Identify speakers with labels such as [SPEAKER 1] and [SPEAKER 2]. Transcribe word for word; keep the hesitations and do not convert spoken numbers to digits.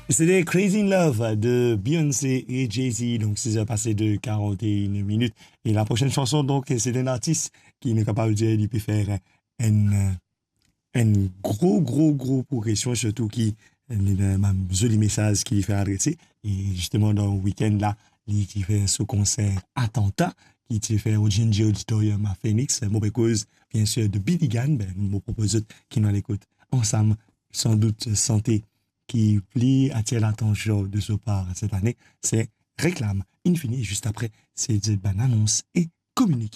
[SPEAKER 1] C'était Crazy in Love de Beyoncé et Jay-Z. Donc, six heures passées de quarante et une minutes. Et la prochaine chanson, donc, c'est d'un artiste qui n'est capable de dire, il peut faire un, un gros, gros, gros progression, surtout qui, un joli message qu'il fait adresser. Et justement, dans le week-end, là, il fait ce concert Attentat, qui fait au Ginger Auditorium à Phoenix. Mauvaise cause, bien sûr, de Billy Gunn. Ben, nous vous proposons qui nous l'écoute ensemble, sans doute, santé qui plie attire l'attention de ce part cette année, c'est réclame. In fine, juste après, c'est une annonce et communiqué.